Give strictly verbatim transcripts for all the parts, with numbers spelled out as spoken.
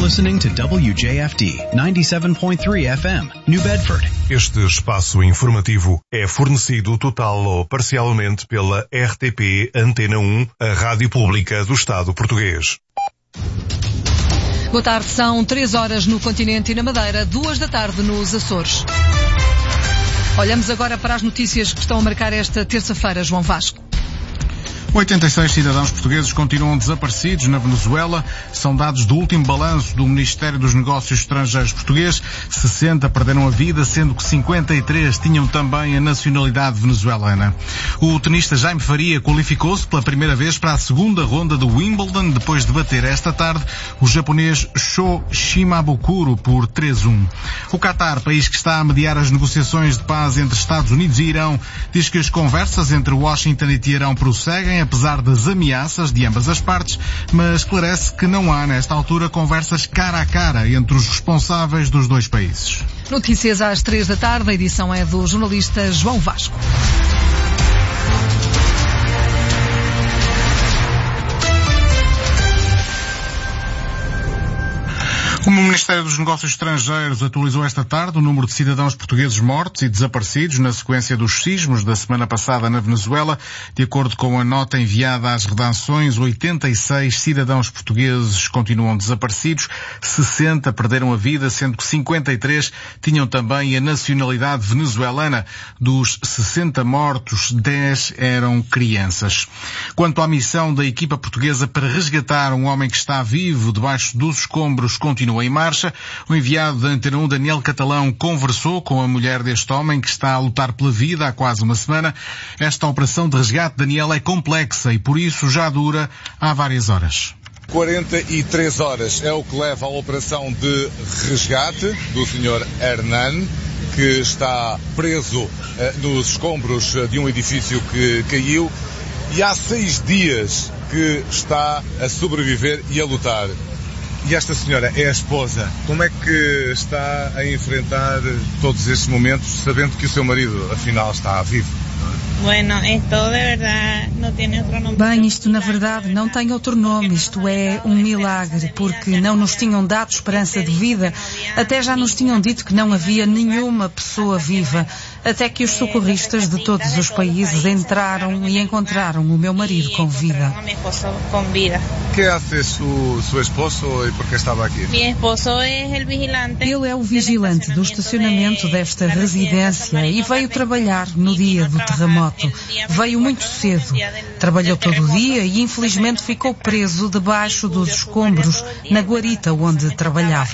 listening to W J F D ninety-seven point three F M, New Bedford. Este espaço informativo é fornecido total ou parcialmente pela R T P Antena um, a rádio pública do Estado português. Boa tarde, são três horas no continente e na Madeira, duas da tarde nos Açores. Olhamos agora para as notícias que estão a marcar esta terça-feira, João Vasco. oitenta e seis cidadãos portugueses continuam desaparecidos na Venezuela. São dados do último balanço do Ministério dos Negócios Estrangeiros português. sessenta perderam a vida, sendo que cinquenta e três tinham também a nacionalidade venezuelana. O tenista Jaime Faria qualificou-se pela primeira vez para a segunda ronda do Wimbledon, depois de bater esta tarde o japonês Sho Shimabukuro por três a um. O Qatar, país que está a mediar as negociações de paz entre Estados Unidos e Irão, diz que as conversas entre Washington e Teherão prosseguem, apesar das ameaças de ambas as partes, mas esclarece que não há, nesta altura, conversas cara a cara entre os responsáveis dos dois países. Notícias às três da tarde, a edição é do jornalista João Vasco. O Ministério dos Negócios Estrangeiros atualizou esta tarde o número de cidadãos portugueses mortos e desaparecidos na sequência dos sismos da semana passada na Venezuela. De acordo com a nota enviada às redações, oitenta e seis cidadãos portugueses continuam desaparecidos, sessenta perderam a vida, sendo que cinquenta e três tinham também a nacionalidade venezuelana. Dos sessenta mortos, dez eram crianças. Quanto à missão da equipa portuguesa para resgatar um homem que está vivo debaixo dos escombros, continua em marcha. O enviado da Antena um, Daniel Catalão, conversou com a mulher deste homem que está a lutar pela vida há quase uma semana. Esta operação de resgate, Daniel, é complexa e por isso já dura há várias horas. quarenta e três horas é o que leva a operação de resgate do senhor Hernan, que está preso uh, nos escombros de um edifício que caiu e há seis dias que está a sobreviver e a lutar. E esta senhora é a esposa. Como é que está a enfrentar todos estes momentos, sabendo que o seu marido, afinal, está vivo? Bem, isto na verdade não tem outro nome, isto é um milagre, porque não nos tinham dado esperança de vida, até já nos tinham dito que não havia nenhuma pessoa viva, até que os socorristas de todos os países entraram e encontraram o meu marido com vida. O que faz o seu esposo e por que estava aqui? Ele é o vigilante do estacionamento desta residência e veio trabalhar no dia do terremoto. Veio muito cedo, trabalhou todo o dia e infelizmente ficou preso debaixo dos escombros na guarita onde trabalhava.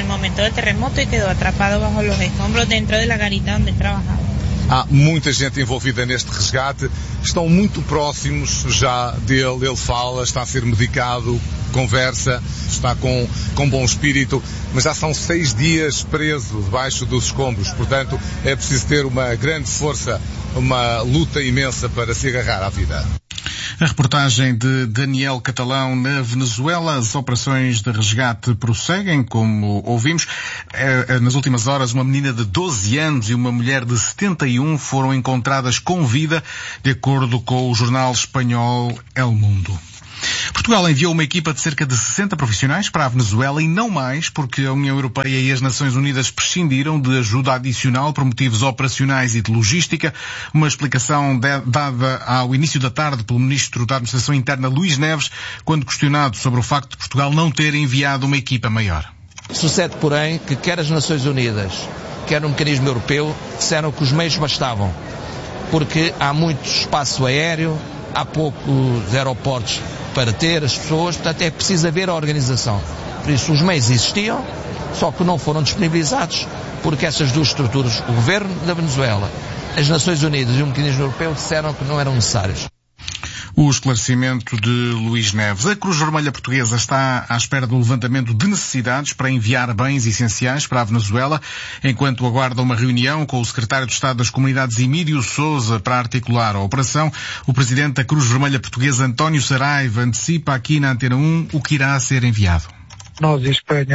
Há muita gente envolvida neste resgate, estão muito próximos já dele, ele fala, está a ser medicado, conversa, está com, com bom espírito, mas já são seis dias preso debaixo dos escombros, portanto é preciso ter uma grande força, uma luta imensa para se agarrar à vida. A reportagem de Daniel Catalão na Venezuela. As operações de resgate prosseguem, como ouvimos. Nas últimas horas, uma menina de doze anos e uma mulher de setenta e um foram encontradas com vida, de acordo com o jornal espanhol El Mundo. Portugal enviou uma equipa de cerca de sessenta profissionais para a Venezuela e não mais, porque a União Europeia e as Nações Unidas prescindiram de ajuda adicional por motivos operacionais e de logística. Uma explicação de, dada ao início da tarde pelo Ministro da Administração Interna, Luís Neves, quando questionado sobre o facto de Portugal não ter enviado uma equipa maior. Sucede, porém, que quer as Nações Unidas, quer o mecanismo europeu, disseram que os meios bastavam, porque há muito espaço aéreo, há poucos aeroportos para ter as pessoas, portanto é preciso haver a organização. Por isso os meios existiam, só que não foram disponibilizados, porque essas duas estruturas, o governo da Venezuela, as Nações Unidas e o mecanismo europeu, disseram que não eram necessários. O esclarecimento de Luís Neves. A Cruz Vermelha Portuguesa está à espera do levantamento de necessidades para enviar bens essenciais para a Venezuela, enquanto aguarda uma reunião com o secretário de Estado das Comunidades, Emílio Sousa, para articular a operação. O presidente da Cruz Vermelha Portuguesa, António Saraiva, antecipa aqui na Antena um o que irá ser enviado. Nós e Espanha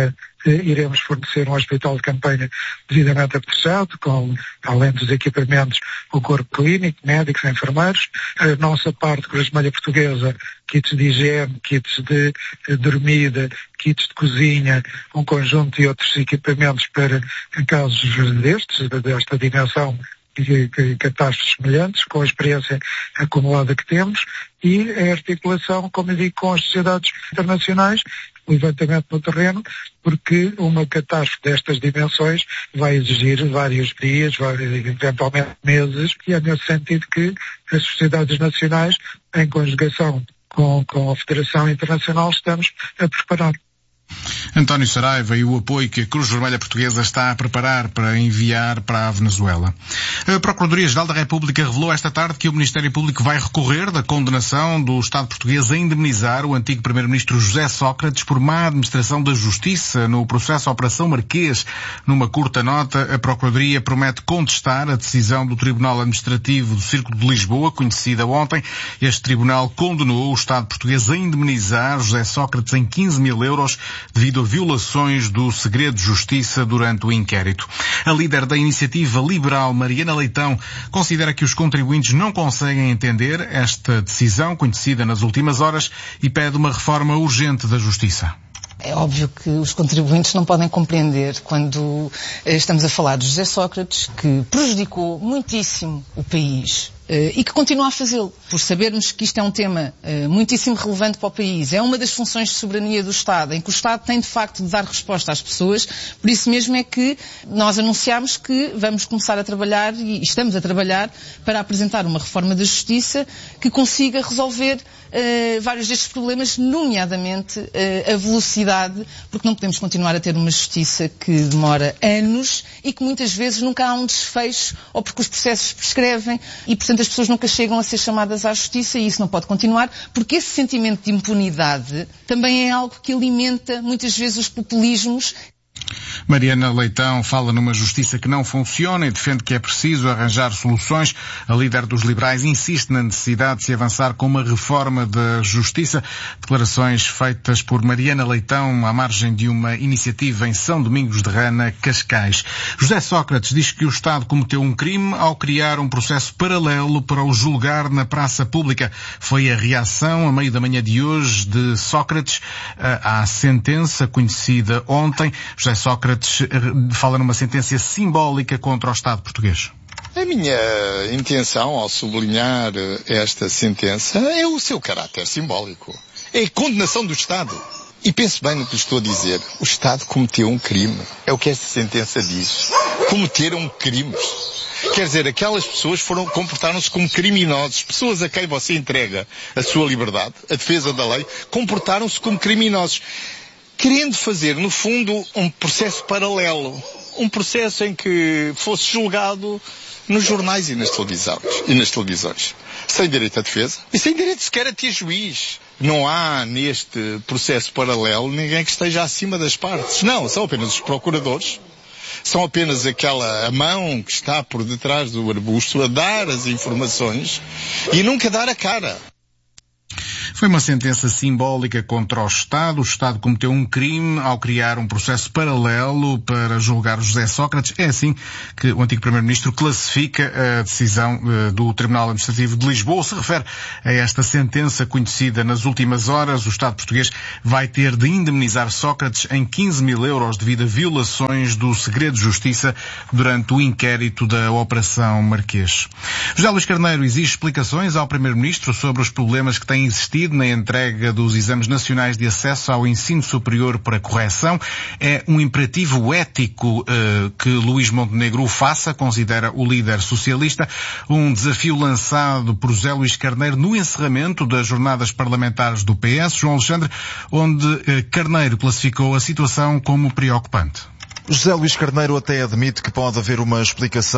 iremos fornecer um hospital de campanha devidamente apossado, com, além dos equipamentos, o corpo clínico, médicos, enfermeiros. A nossa parte, Cruz Vermelha Portuguesa, kits de higiene, kits de, de dormida, kits de cozinha, um conjunto de outros equipamentos para casos destes, desta dimensão, e catástrofes semelhantes, com a experiência acumulada que temos, e a articulação, como eu digo, com as sociedades internacionais, o levantamento no terreno, porque uma catástrofe destas dimensões vai exigir vários dias, vários, eventualmente meses, e é nesse sentido que as sociedades nacionais, em conjugação com, com a Federação Internacional, estamos a preparar. António Saraiva e o apoio que a Cruz Vermelha Portuguesa está a preparar para enviar para a Venezuela. A Procuradoria-Geral da República revelou esta tarde que o Ministério Público vai recorrer da condenação do Estado português a indemnizar o antigo Primeiro-Ministro José Sócrates por má administração da Justiça no processo Operação Marquês. Numa curta nota, a Procuradoria promete contestar a decisão do Tribunal Administrativo do Círculo de Lisboa, conhecida ontem. Este tribunal condenou o Estado português a indemnizar José Sócrates em quinze mil euros devido a violações do segredo de justiça durante o inquérito. A líder da iniciativa liberal, Mariana Leitão, considera que os contribuintes não conseguem entender esta decisão conhecida nas últimas horas e pede uma reforma urgente da justiça. É óbvio que os contribuintes não podem compreender quando estamos a falar de José Sócrates, que prejudicou muitíssimo o país. Uh, e que continua a fazê-lo, por sabermos que isto é um tema uh, muitíssimo relevante para o país. É uma das funções de soberania do Estado, em que o Estado tem de facto de dar resposta às pessoas. Por isso mesmo é que nós anunciámos que vamos começar a trabalhar, e estamos a trabalhar, para apresentar uma reforma da Justiça que consiga resolver uh, vários destes problemas, nomeadamente uh, a velocidade, porque não podemos continuar a ter uma Justiça que demora anos e que muitas vezes nunca há um desfecho, ou porque os processos prescrevem e, portanto, as pessoas nunca chegam a ser chamadas à justiça, e isso não pode continuar, porque esse sentimento de impunidade também é algo que alimenta muitas vezes os populismos. Mariana Leitão fala numa justiça que não funciona e defende que é preciso arranjar soluções. A líder dos liberais insiste na necessidade de se avançar com uma reforma da justiça. Declarações feitas por Mariana Leitão à margem de uma iniciativa em São Domingos de Rana, Cascais. José Sócrates diz que o Estado cometeu um crime ao criar um processo paralelo para o julgar na praça pública. Foi a reação, a meio da manhã de hoje, de Sócrates à sentença conhecida ontem. José Sócrates fala numa sentença simbólica contra o Estado português. A minha intenção ao sublinhar esta sentença é o seu caráter simbólico. É a condenação do Estado. E pense bem no que lhe estou a dizer. O Estado cometeu um crime. É o que esta sentença diz. Cometeram crimes. Quer dizer, aquelas pessoas foram, comportaram-se como criminosos. Pessoas a quem você entrega a sua liberdade, a defesa da lei, comportaram-se como criminosos. Querendo fazer, no fundo, um processo paralelo. Um processo em que fosse julgado nos jornais e nas televisões. E nas televisões. Sem direito à defesa e sem direito sequer a ter juiz. Não há neste processo paralelo ninguém que esteja acima das partes. Não, são apenas os procuradores. São apenas aquela a mão que está por detrás do arbusto a dar as informações e nunca dar a cara. Foi uma sentença simbólica contra o Estado. O Estado cometeu um crime ao criar um processo paralelo para julgar José Sócrates. É assim que o antigo Primeiro-Ministro classifica a decisão do Tribunal Administrativo de Lisboa. Se refere a esta sentença conhecida nas últimas horas, o Estado português vai ter de indemnizar Sócrates em quinze mil euros devido a violações do segredo de justiça durante o inquérito da Operação Marquês. José Luís Carneiro exige explicações ao Primeiro-Ministro sobre os problemas que têm existido na entrega dos exames nacionais de acesso ao ensino superior para correção. É um imperativo ético uh, que Luís Montenegro faça, considera o líder socialista, um desafio lançado por José Luís Carneiro no encerramento das jornadas parlamentares do P S, João Alexandre, onde uh, Carneiro classificou a situação como preocupante. José Luís Carneiro até admite que pode haver uma explicação